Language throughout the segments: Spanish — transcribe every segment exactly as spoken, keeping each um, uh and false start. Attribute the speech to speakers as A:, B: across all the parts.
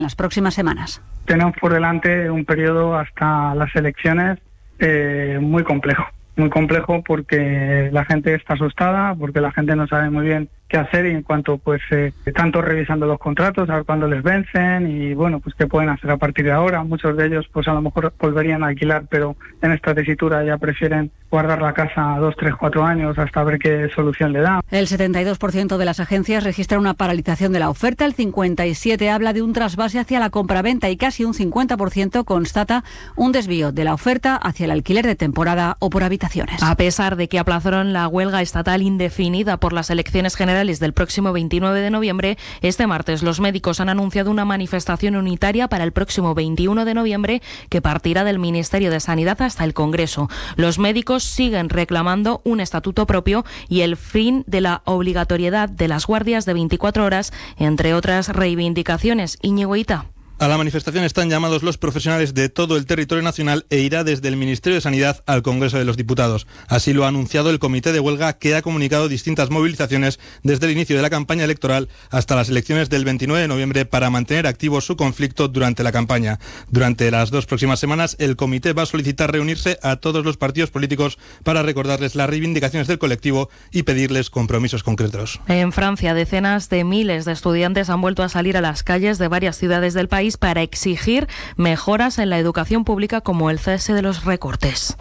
A: las próximas semanas.
B: Tenemos por delante un periodo hasta las elecciones eh, muy complejo. Muy complejo porque la gente está asustada, porque la gente no sabe muy bien qué hacer y en cuanto pues eh, tanto revisando los contratos, a ver cuándo les vencen y bueno, pues qué pueden hacer a partir de ahora. Muchos de ellos pues a lo mejor volverían a alquilar, pero en esta tesitura ya prefieren guardar la casa dos, tres, cuatro años hasta ver qué solución le dan.
A: El setenta y dos por ciento de las agencias registran una paralización de la oferta, el cincuenta y siete por ciento habla de un trasvase hacia la compraventa y casi un cincuenta por ciento constata un desvío de la oferta hacia el alquiler de temporada o por habitaciones.
C: A pesar de que aplazaron la huelga estatal indefinida por las elecciones generales del próximo veintinueve de noviembre, este martes los médicos han anunciado una manifestación unitaria para el próximo veintiuno de noviembre que partirá del Ministerio de Sanidad hasta el Congreso. Los médicos siguen reclamando un estatuto propio y el fin de la obligatoriedad de las guardias de veinticuatro horas, entre otras reivindicaciones. Íñigo Ita.
D: A la manifestación están llamados los profesionales de todo el territorio nacional e irá desde el Ministerio de Sanidad al Congreso de los Diputados. Así lo ha anunciado el Comité de Huelga, que ha comunicado distintas movilizaciones desde el inicio de la campaña electoral hasta las elecciones del veintinueve de noviembre para mantener activo su conflicto durante la campaña. Durante las dos próximas semanas, el comité va a solicitar reunirse a todos los partidos políticos para recordarles las reivindicaciones del colectivo y pedirles compromisos concretos.
C: En Francia, decenas de miles de estudiantes han vuelto a salir a las calles de varias ciudades del país para exigir mejoras en la educación pública como el cese de los recortes.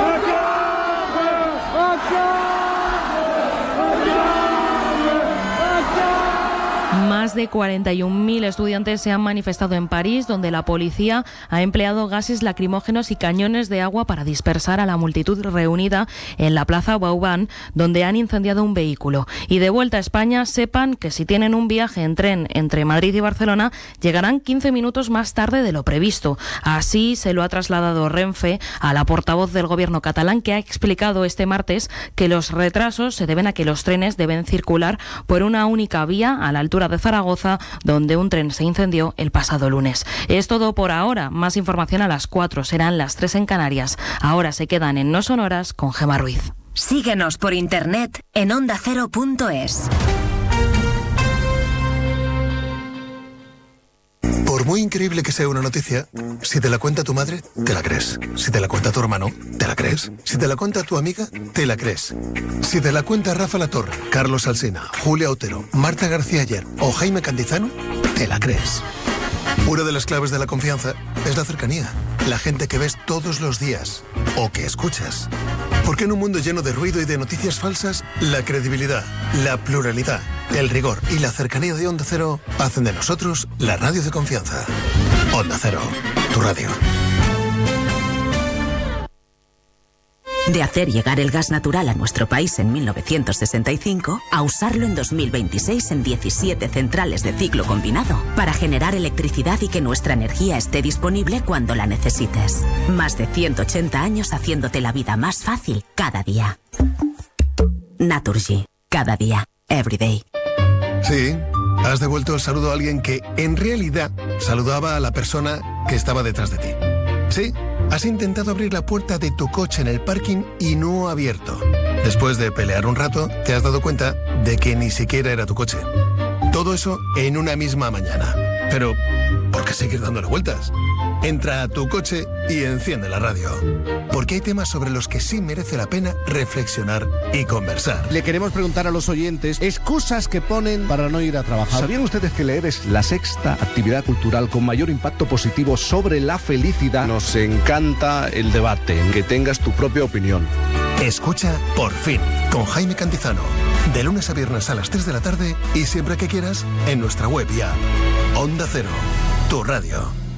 C: Más de cuarenta y un mil estudiantes se han manifestado en París, donde la policía ha empleado gases lacrimógenos y cañones de agua para dispersar a la multitud reunida en la Plaza Vauban, donde han incendiado un vehículo. Y de vuelta a España, sepan que si tienen un viaje en tren entre Madrid y Barcelona, llegarán quince minutos más tarde de lo previsto. Así se lo ha trasladado Renfe a la portavoz del gobierno catalán, que ha explicado este martes que los retrasos se deben a que los trenes deben circular por una única vía a la altura de Zaragoza, donde un tren se incendió el pasado lunes. Es todo por ahora. Más información a las cuatro, serán las tres en Canarias. Ahora se quedan en No Sonoras con Gemma Ruiz.
E: Síguenos por internet en onda cero punto es.
F: Por muy increíble que sea una noticia, si te la cuenta tu madre, te la crees. Si te la cuenta tu hermano, te la crees. Si te la cuenta tu amiga, te la crees. Si te la cuenta Rafa Latorre, Carlos Alsina, Julia Otero, Marta García Ayer o Jaime Cantizano, te la crees. Una de las claves de la confianza es la cercanía. La gente que ves todos los días o que escuchas. Porque en un mundo lleno de ruido y de noticias falsas, la credibilidad, la pluralidad, el rigor y la cercanía de Onda Cero hacen de nosotros la radio de confianza. Onda Cero, tu radio.
E: De hacer llegar el gas natural a nuestro país en mil novecientos sesenta y cinco a usarlo en dos mil veintiséis en diecisiete centrales de ciclo combinado para generar electricidad y que nuestra energía esté disponible cuando la necesites. Más de ciento ochenta años haciéndote la vida más fácil cada día. Naturgy. Cada día. Every day.
F: Sí, has devuelto el saludo a alguien que en realidad saludaba a la persona que estaba detrás de ti. Sí. Has intentado abrir la puerta de tu coche en el parking y no ha abierto. Después de pelear un rato, te has dado cuenta de que ni siquiera era tu coche. Todo eso en una misma mañana. Pero, ¿por qué seguir dándole vueltas? Entra a tu coche y enciende la radio. Porque hay temas sobre los que sí merece la pena reflexionar y conversar.
G: Le queremos preguntar a los oyentes excusas que ponen para no ir a trabajar.
H: ¿Sabían ustedes que leer es la sexta actividad cultural con mayor impacto positivo sobre la felicidad? Nos encanta el debate, que tengas tu propia opinión.
F: Escucha Por Fin, con Jaime Cantizano. De lunes a viernes a las tres de la tarde y siempre que quieras en nuestra web y app. Onda Cero, tu radio.